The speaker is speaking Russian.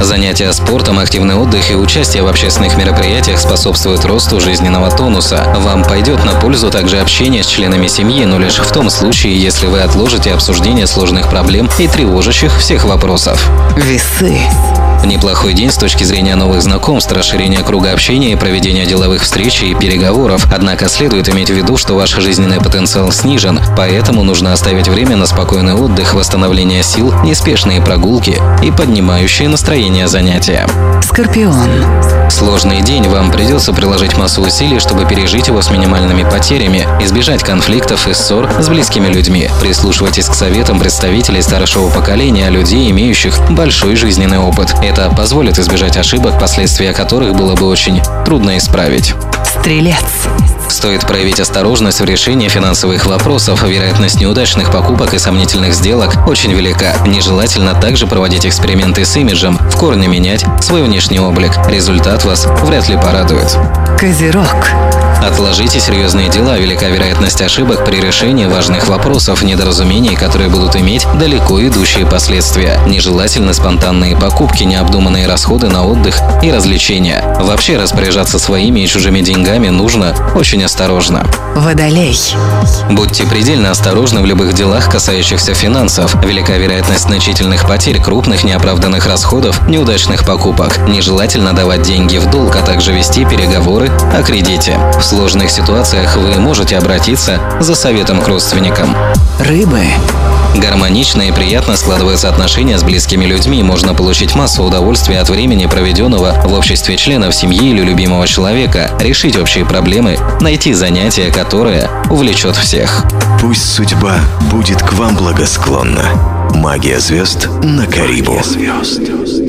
Занятия спортом, активный отдых и участие в общественных мероприятиях способствуют росту жизненного тонуса. Вам пойдет на пользу также общение с членами семьи, но лишь в том случае, если вы отложите обсуждение сложных проблем и тревожащих всех вопросов. Весы. Неплохой день с точки зрения новых знакомств, расширения круга общения и проведения деловых встреч и переговоров. Однако следует иметь в виду, что ваш жизненный потенциал снижен, поэтому нужно оставить время на спокойный отдых, восстановление сил, неспешные прогулки и поднимающие настроение занятия. Скорпион. Сложный день, вам придется приложить массу усилий, чтобы пережить его с минимальными потерями, избежать конфликтов и ссор с близкими людьми. Прислушивайтесь к советам представителей старшего поколения, людей, имеющих большой жизненный опыт. Это позволит избежать ошибок, последствия которых было бы очень трудно исправить. Стрелец. Стоит проявить осторожность в решении финансовых вопросов. Вероятность неудачных покупок и сомнительных сделок очень велика. Нежелательно также проводить эксперименты с имиджем, в корне менять свой внешний облик. Результат вас вряд ли порадует. Козерог. Отложите серьезные дела. Велика вероятность ошибок при решении важных вопросов, недоразумений, которые будут иметь далеко идущие последствия. Нежелательны спонтанные покупки, необдуманные расходы на отдых и развлечения. Вообще распоряжаться своими и чужими деньгами нужно очень осторожно. Водолей. Будьте предельно осторожны в любых делах, касающихся финансов. Велика вероятность значительных потерь, крупных неоправданных расходов, неудачных покупок. Нежелательно давать деньги в долг, а также вести переговоры о кредите. В сложных ситуациях вы можете обратиться за советом к родственникам. Рыбы. Гармонично и приятно складываются отношения с близкими людьми. Можно получить массу удовольствия от времени, проведенного в обществе членов семьи или любимого человека, решить общие проблемы, найти занятие, которое увлечет всех. Пусть судьба будет к вам благосклонна. Магия звезд на Карибу.